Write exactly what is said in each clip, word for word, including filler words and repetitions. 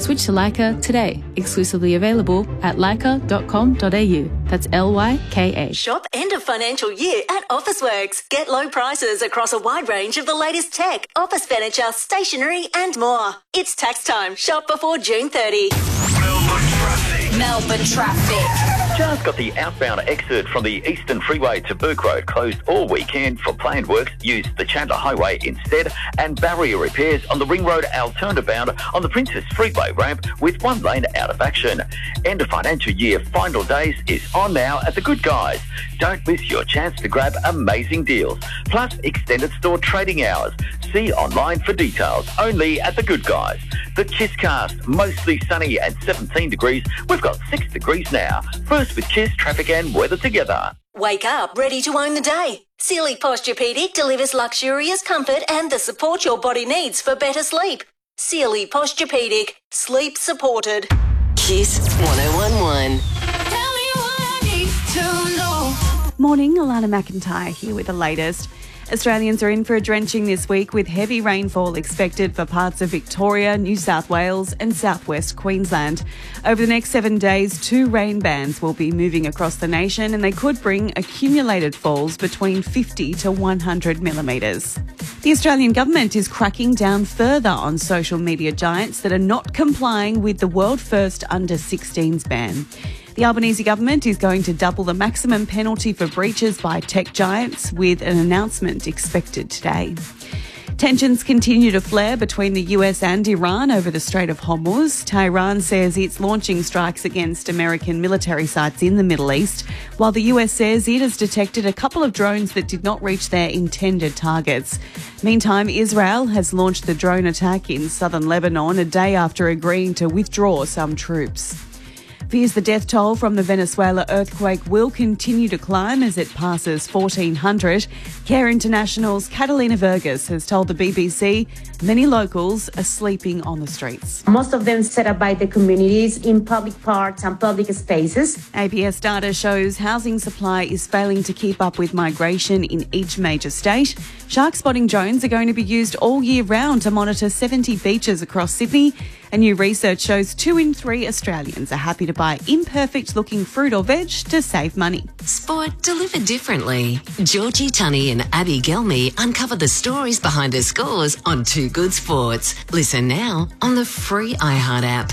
Switch to Leica today. Exclusively available at leica dot com dot a u. That's L Y K A. Shop end of financial year at Officeworks. Get low prices across a wide range of the latest tech, office furniture, stationery and more. It's tax time. Shop before June thirtieth. Melbourne traffic. Melbourne traffic. Just got the outbound exit from the Eastern Freeway to Burke Road closed all weekend for planned works. Use the Chandler Highway instead, and barrier repairs on the Ring Road alternative bound on the Princess Freeway ramp with one lane out of action. End of financial year final days is on now at The Good Guys. Don't miss your chance to grab amazing deals, plus extended store trading hours. See online for details. Only at The Good Guys. The Kisscast, mostly sunny and seventeen degrees. We've got six degrees now. First with Kiss, traffic and weather together. Wake up ready to own the day. Sealy Posturepedic delivers luxurious comfort and the support your body needs for better sleep. Sealy Posturepedic. Sleep supported. Kiss one oh one one. Tell me what I need to know. Morning, Alana McIntyre here with the latest. Australians are in for a drenching this week with heavy rainfall expected for parts of Victoria, New South Wales and southwest Queensland. Over the next seven days, two rain bands will be moving across the nation and they could bring accumulated falls between fifty to one hundred millimetres. The Australian government is cracking down further on social media giants that are not complying with the world-first under sixteens ban. The Albanese government is going to double the maximum penalty for breaches by tech giants, with an announcement expected today. Tensions continue to flare between the U S and Iran over the Strait of Hormuz. Tehran says it's launching strikes against American military sites in the Middle East, while the U S says it has detected a couple of drones that did not reach their intended targets. Meantime, Israel has launched the drone attack in southern Lebanon a day after agreeing to withdraw some troops. Fears the death toll from the Venezuela earthquake will continue to climb as it passes fourteen hundred. Care International's Catalina Vergas has told the B B C many locals are sleeping on the streets. Most of them set up by the communities in public parks and public spaces. A B S data shows housing supply is failing to keep up with migration in each major state. Shark spotting drones are going to be used all year round to monitor seventy beaches across Sydney. And new research shows two in three Australians are happy to buy imperfect-looking fruit or veg to save money. Sport delivered differently. Georgie Tunney and Abby Gelmy uncover the stories behind the scores on Two Good Sports. Listen now on the free iHeart app.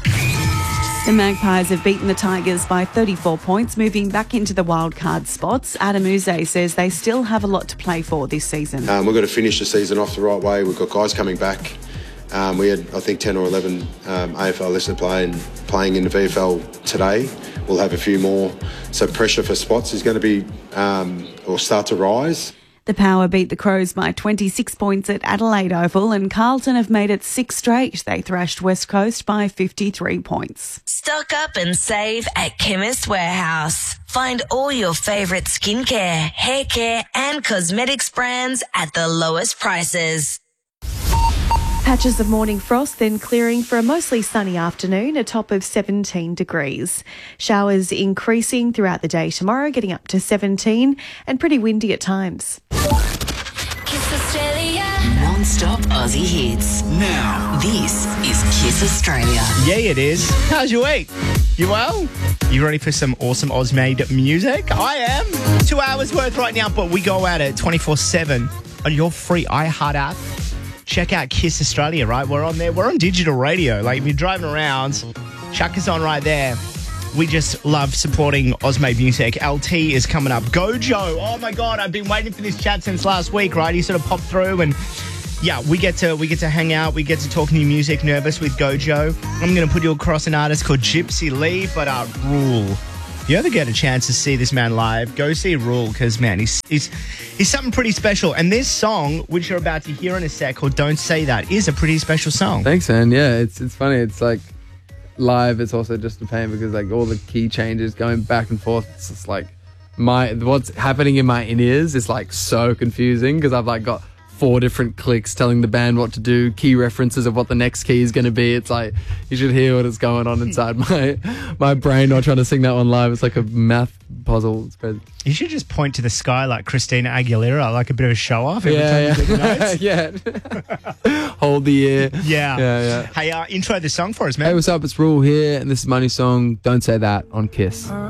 The Magpies have beaten the Tigers by thirty-four points, moving back into the wildcard spots. Adam Uze says they still have a lot to play for this season. Um, we've got to finish the season off the right way. We've got guys coming back. Um, we had, I think, ten or eleven um, A F L listed playing, playing in the V F L today. We'll have a few more. So pressure for spots is going to be, um, or start to rise. The Power beat the Crows by twenty-six points at Adelaide Oval, and Carlton have made it six straight. They thrashed West Coast by fifty-three points. Stock up and save at Chemist Warehouse. Find all your favourite skincare, hair care and cosmetics brands at the lowest prices. Patches of morning frost, then clearing for a mostly sunny afternoon, a top of seventeen degrees. Showers increasing throughout the day tomorrow, getting up to seventeen, and pretty windy at times. Kiss Australia. Non-stop Aussie hits. Now. This is Kiss Australia. Yeah, it is. How's your week? You well? You ready for some awesome Oz-made music? I am. Two hours worth right now, but we go at it twenty-four seven on your free iHeart app. Check out Kiss Australia, right? We're on there. We're on digital radio. Like, if you're driving around, chuck us on right there. We just love supporting Oz-made music. L T is coming up. Gojo. Oh, my God. I've been waiting for this chat since last week, right? He sort of popped through and, yeah, we get to we get to hang out. We get to talk new music, Nervous with Gojo. I'm going to put you across an artist called Gypsy Lee, but uh, Rule. If you ever get a chance to see this man live, go see Rule, because, man, he's, he's he's something pretty special. And this song, which you're about to hear in a sec, called Don't Say That, is a pretty special song. Thanks, man. Yeah, it's it's funny. It's like live, it's also just a pain because, like, all the key changes going back and forth, it's just like my what's happening in my ears is, like, so confusing because I've, like, got four different clicks telling the band what to do, key references of what the next key is going to be. It's like, you should hear what is going on inside my my brain while trying to sing that one live. It's like a math puzzle. It's crazy. You should just point to the sky like Christina Aguilera, like a bit of a show off every Yeah, time you get yeah. the yeah. Hold the air. Yeah. Yeah, yeah. Hey, uh, intro the song for us, man. Hey, what's up? It's Rule here, and this is my new song, Don't Say That, on Kiss.